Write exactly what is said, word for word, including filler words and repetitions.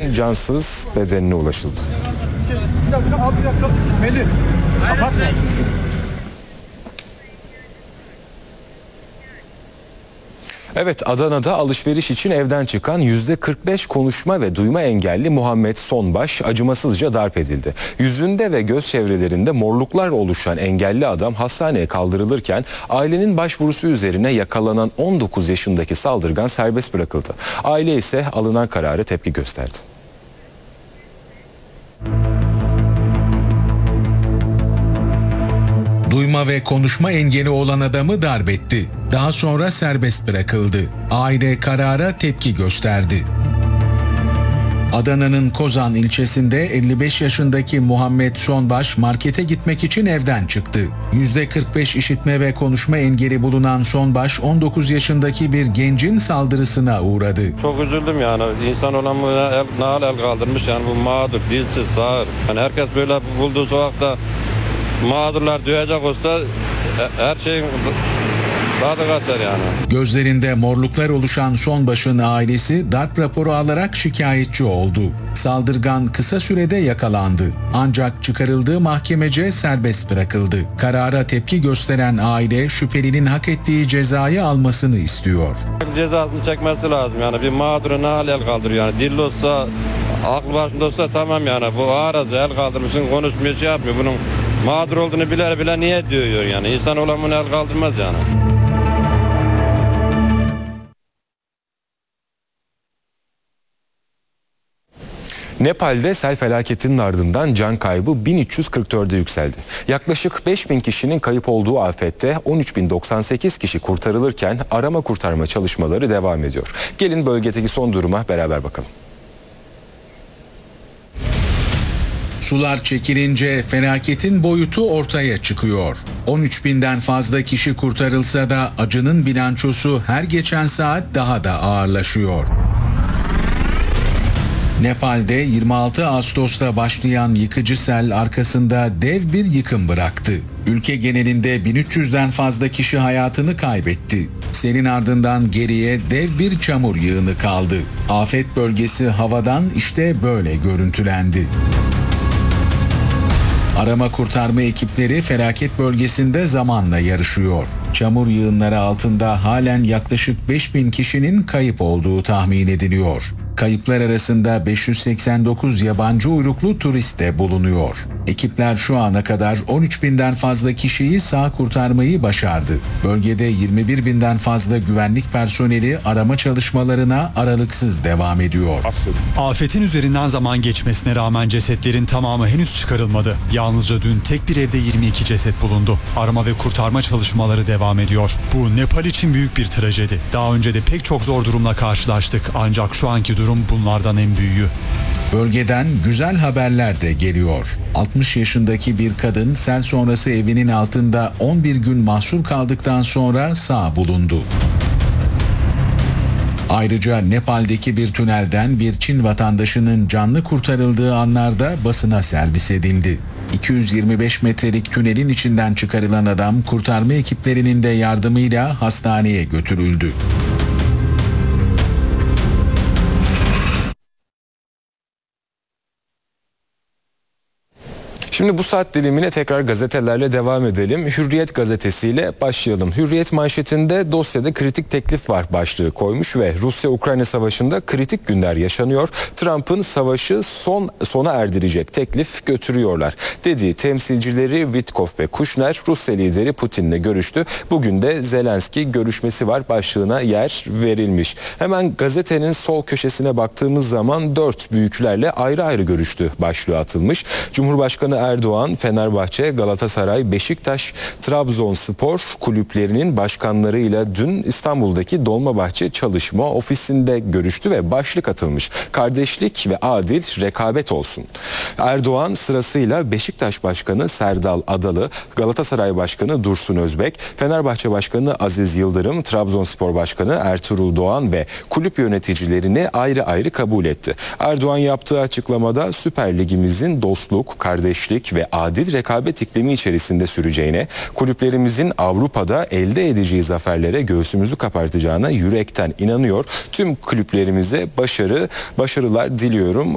cansız bedenine ulaşıldı. Bir dakika, abi bir dakika. Melih. Kapatma. Evet, Adana'da alışveriş için evden çıkan yüzde kırk beş konuşma ve duyma engelli Muhammed Sonbaş acımasızca darp edildi. Yüzünde ve göz çevrelerinde morluklar oluşan engelli adam hastaneye kaldırılırken ailenin başvurusu üzerine yakalanan on dokuz yaşındaki saldırgan serbest bırakıldı. Aile ise alınan karara tepki gösterdi. Duyma ve konuşma engeli olan adamı darp etti. Daha sonra serbest bırakıldı. Aile karara tepki gösterdi. Adana'nın Kozan ilçesinde elli beş yaşındaki Muhammed Sonbaş markete gitmek için evden çıktı. yüzde kırk beş işitme ve konuşma engeli bulunan Sonbaş on dokuz yaşındaki bir gencin saldırısına uğradı. Çok üzüldüm yani. İnsan olan bu el, nal el kaldırmış yani bu mağdur, dilsiz, sağır. Yani herkes böyle bulduğu sokakta mağdurlar duyacak olsa her şeyin tadı kaçar yani. Gözlerinde morluklar oluşan Sonbaş'ın ailesi darp raporu alarak şikayetçi oldu. Saldırgan kısa sürede yakalandı. Ancak çıkarıldığı mahkemece serbest bırakıldı. Karara tepki gösteren aile şüphelinin hak ettiği cezayı almasını istiyor. Cezasını çekmesi lazım yani. Bir mağduru ne hal el kaldırıyor yani. Dilli olsa, aklı başında olsa tamam yani. Bu ağrıdı, el kaldırmışsın, konuşmuyor, şey yapmıyor. Bunun mağdur olduğunu bile bile niye diyor yani. İnsan olan bunu el kaldırmaz yani. Nepal'de sel felaketinin ardından can kaybı bin üç yüz kırk dörde yükseldi. Yaklaşık beş bin kişinin kayıp olduğu afette on üç bin doksan sekiz kişi kurtarılırken arama kurtarma çalışmaları devam ediyor. Gelin bölgedeki son duruma beraber bakalım. Sular çekilince felaketin boyutu ortaya çıkıyor. on üç binden fazla kişi kurtarılsa da acının bilançosu her geçen saat daha da ağırlaşıyor. Nepal'de yirmi altı Ağustos'ta başlayan yıkıcı sel arkasında dev bir yıkım bıraktı. Ülke genelinde bin üç yüzden fazla kişi hayatını kaybetti. Selin ardından geriye dev bir çamur yığını kaldı. Afet bölgesi havadan işte böyle görüntülendi. Arama kurtarma ekipleri felaket bölgesinde zamanla yarışıyor. Çamur yığınları altında halen yaklaşık beş bin kişinin kayıp olduğu tahmin ediliyor. Kayıplar arasında beş yüz seksen dokuz yabancı uyruklu turist de bulunuyor. Ekipler şu ana kadar on üç binden fazla kişiyi sağ kurtarmayı başardı. Bölgede yirmi bir binden fazla güvenlik personeli arama çalışmalarına aralıksız devam ediyor. Afetin üzerinden zaman geçmesine rağmen cesetlerin tamamı henüz çıkarılmadı. Yalnızca dün tek bir evde yirmi iki ceset bulundu. Arama ve kurtarma çalışmaları devam ediyor. Bu Nepal için büyük bir trajedi. Daha önce de pek çok zor durumla karşılaştık ancak şu anki durum bunlardan en büyüğü. Bölgeden güzel haberler de geliyor. altmış yaşındaki bir kadın sel sonrası evinin altında on bir gün mahsur kaldıktan sonra sağ bulundu. Ayrıca Nepal'deki bir tünelden bir Çin vatandaşının canlı kurtarıldığı anlarda basına servis edildi. iki yüz yirmi beş metrelik tünelin içinden çıkarılan adam kurtarma ekiplerinin de yardımıyla hastaneye götürüldü. Şimdi bu saat dilimine tekrar gazetelerle devam edelim. Hürriyet gazetesiyle başlayalım. Hürriyet manşetinde dosyada kritik teklif var başlığı koymuş ve Rusya-Ukrayna savaşında kritik günler yaşanıyor. Trump'ın savaşı son sona erdirecek teklif götürüyorlar dediği temsilcileri Witkoff ve Kushner Rusya lideri Putin'le görüştü. Bugün de Zelenski görüşmesi var başlığına yer verilmiş. Hemen gazetenin sol köşesine baktığımız zaman dört büyüklerle ayrı ayrı görüştü başlığı atılmış. Cumhurbaşkanı Erdoğan, Fenerbahçe, Galatasaray, Beşiktaş, Trabzonspor kulüplerinin başkanlarıyla dün İstanbul'daki Dolmabahçe Çalışma Ofisi'nde görüştü ve başlık atılmış. Kardeşlik ve adil rekabet olsun. Erdoğan sırasıyla Beşiktaş Başkanı Serdal Adalı, Galatasaray Başkanı Dursun Özbek, Fenerbahçe Başkanı Aziz Yıldırım, Trabzonspor Başkanı Ertuğrul Doğan ve kulüp yöneticilerini ayrı ayrı kabul etti. Erdoğan yaptığı açıklamada Süper Ligimizin dostluk, kardeşlik ve adil rekabet iklimi içerisinde süreceğine, kulüplerimizin Avrupa'da elde edeceği zaferlere göğsümüzü kapartacağına yürekten inanıyor. Tüm kulüplerimize başarı, başarılar diliyorum.